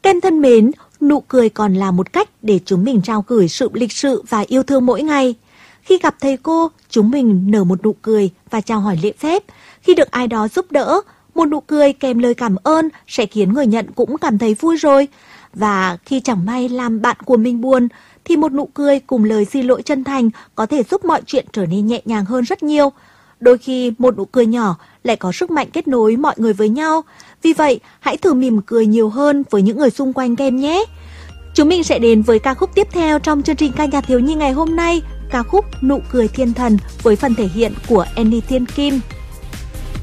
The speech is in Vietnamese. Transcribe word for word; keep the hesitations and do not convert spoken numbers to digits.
Các em thân mến, nụ cười còn là một cách để chúng mình trao gửi sự lịch sự và yêu thương mỗi ngày. Khi gặp thầy cô, chúng mình nở một nụ cười và chào hỏi lễ phép. Khi được ai đó giúp đỡ, một nụ cười kèm lời cảm ơn sẽ khiến người nhận cũng cảm thấy vui rồi. Và khi chẳng may làm bạn của mình buồn, thì một nụ cười cùng lời xin lỗi chân thành có thể giúp mọi chuyện trở nên nhẹ nhàng hơn rất nhiều. Đôi khi một nụ cười nhỏ lại có sức mạnh kết nối mọi người với nhau. Vì vậy, hãy thử mỉm cười nhiều hơn với những người xung quanh các em nhé. Chúng mình sẽ đến với ca khúc tiếp theo trong chương trình ca nhạc thiếu nhi ngày hôm nay, ca khúc Nụ cười thiên thần với phần thể hiện của Annie Thiên Kim.